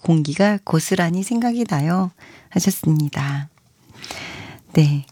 공기가 고스란히 생각이 나요. 하셨습니다. 네.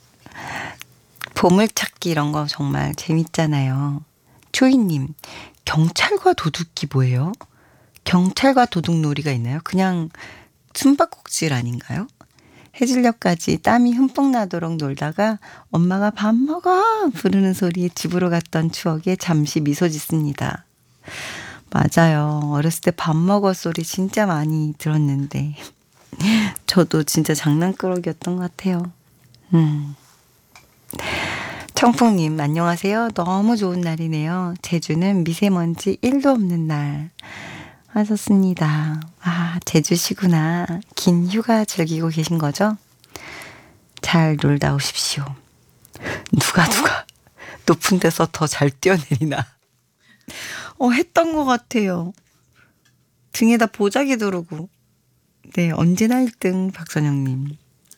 보물찾기 이런 거 정말 재밌잖아요. 초이님, 경찰과 도둑이 뭐예요? 경찰과 도둑놀이가 있나요? 그냥 숨바꼭질 아닌가요? 해질녘까지 땀이 흠뻑 나도록 놀다가 엄마가 밥 먹어 부르는 소리에 집으로 갔던 추억에 잠시 미소 짓습니다. 맞아요. 어렸을 때 밥 먹어 소리 진짜 많이 들었는데 저도 진짜 장난꾸러기였던 것 같아요. 청풍님 안녕하세요. 너무 좋은 날이네요. 제주는 미세먼지 1도 없는 날 하셨습니다. 아, 제주시구나. 긴 휴가 즐기고 계신 거죠? 잘 놀다 오십시오. 누가 높은 데서 더 잘 뛰어내리나. 했던 것 같아요. 등에다 보자기 두르고. 네, 언제나 1등 박선영님.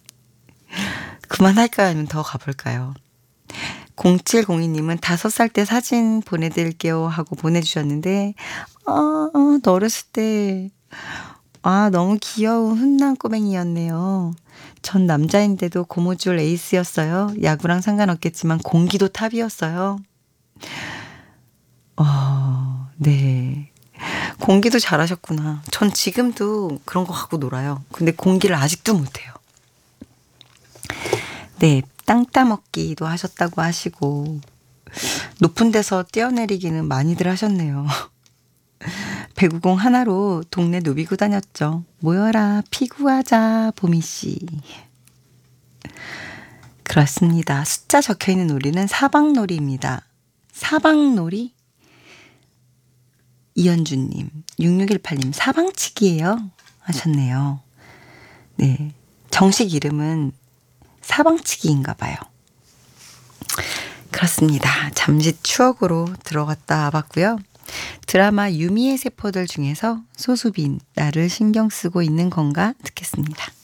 그만할까요? 아니면 더 가볼까요? 0702님은 5살 때 사진 보내드릴게요 하고 보내주셨는데 너 어렸을 때 너무 귀여운 훈남 꼬맹이였네요. 전 남자인데도 고무줄 에이스였어요. 야구랑 상관없겠지만 공기도 탑이었어요. 네. 공기도 잘하셨구나. 전 지금도 그런 거 갖고 놀아요. 근데 공기를 아직도 못해요. 네. 땅 따먹기도 하셨다고 하시고 높은 데서 뛰어내리기는 많이들 하셨네요. 배구공 하나로 동네 누비고 다녔죠. 모여라 피구하자 보미씨. 그렇습니다. 숫자 적혀있는 놀이는 사방놀이입니다. 사방놀이? 이현주님 6618님 사방치기예요 하셨네요. 네, 정식 이름은 사방치기인가 봐요. 그렇습니다. 잠시 추억으로 들어갔다 와봤고요. 드라마 유미의 세포들 중에서 소수빈 나를 신경 쓰고 있는 건가 듣겠습니다.